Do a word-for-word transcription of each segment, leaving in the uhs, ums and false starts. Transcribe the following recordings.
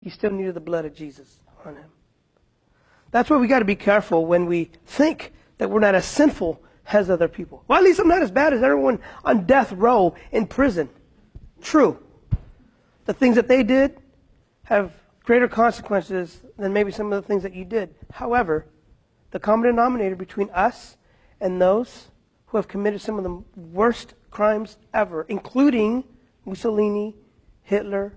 He still needed the blood of Jesus on him. That's why we got to be careful when we think that we're not as sinful as other people. Well, at least I'm not as bad as everyone on death row in prison. True. The things that they did have greater consequences than maybe some of the things that you did. However, the common denominator between us and those who have committed some of the worst crimes ever, including Mussolini, Hitler,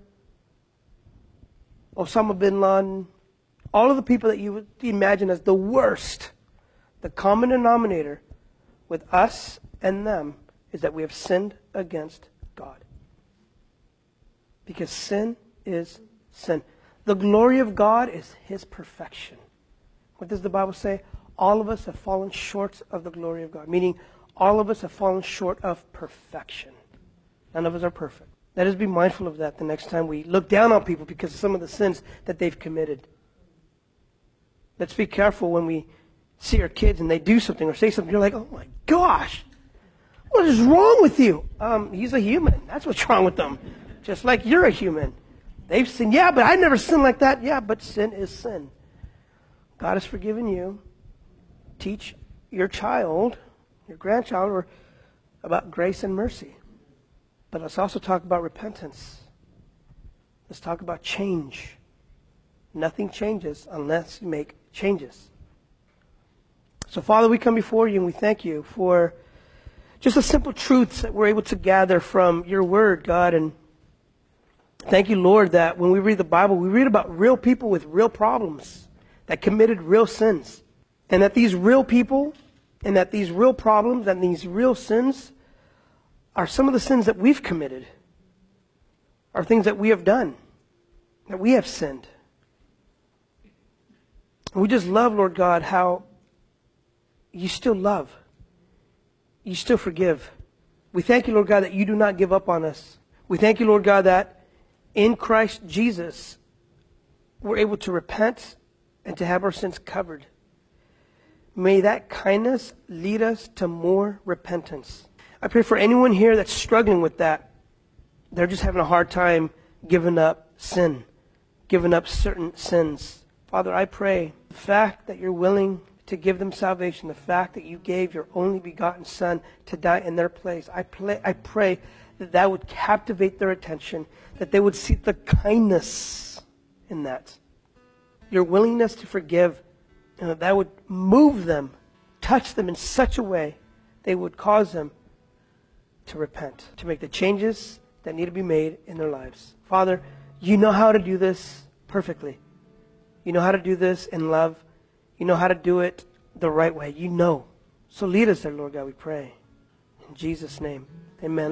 Osama bin Laden, all of the people that you would imagine as the worst, the common denominator with us and them is that we have sinned against God. Because sin is sin. The glory of God is His perfection. What does the Bible say? All of us have fallen short of the glory of God. Meaning, all of us have fallen short of perfection. None of us are perfect. Let us be mindful of that the next time we look down on people because of some of the sins that they've committed. Let's be careful when we see our kids and they do something or say something. You're like, oh my gosh, what is wrong with you? Um, he's a human. That's what's wrong with them. Just like you're a human. They've sinned. Yeah, but I never sinned like that. Yeah, but sin is sin. God has forgiven you. Teach your child, your grandchild, or about grace and mercy. But let's also talk about repentance. Let's talk about change. Nothing changes unless you make changes. So, Father, we come before you and we thank you for just the simple truths that we're able to gather from your word, God. And thank you, Lord, that when we read the Bible, we read about real people with real problems that committed real sins. And that these real people and that these real problems and these real sins are some of the sins that we've committed, are things that we have done, that we have sinned. And we just love, Lord God, how you still love. You still forgive. We thank you, Lord God, that you do not give up on us. We thank you, Lord God, that in Christ Jesus, we're able to repent and to have our sins covered. May that kindness lead us to more repentance. I pray for anyone here that's struggling with that. They're just having a hard time giving up sin, giving up certain sins. Father, I pray the fact that you're willing to give them salvation, the fact that you gave your only begotten Son to die in their place, I, play, I pray that that would captivate their attention, that they would see the kindness in that, your willingness to forgive, and that that would move them, touch them in such a way they would cause them to repent, to make the changes that need to be made in their lives. Father, you know how to do this perfectly. You know how to do this in love. You know how to do it the right way. You know. So lead us there, Lord God, we pray. In Jesus' name, amen.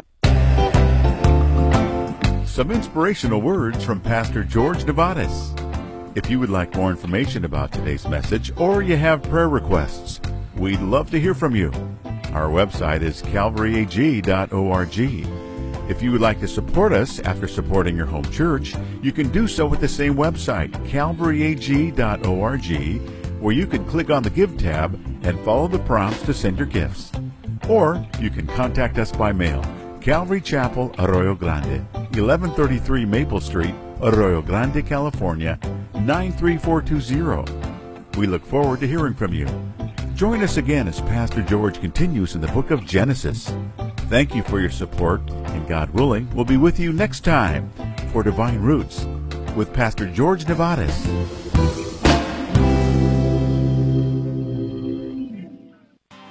Some inspirational words from Pastor George Nevares. If you would like more information about today's message or you have prayer requests, we'd love to hear from you. Our website is calvary a g dot org. If you would like to support us after supporting your home church, you can do so with the same website, calvary a g dot org, where you can click on the Give tab and follow the prompts to send your gifts. Or you can contact us by mail, Calvary Chapel, Arroyo Grande, eleven thirty-three Maple Street, Arroyo Grande, California, nine three four two zero. We look forward to hearing from you. Join us again as Pastor George continues in the book of Genesis. Thank you for your support, and God willing, we'll be with you next time for Divine Roots with Pastor George Nevares.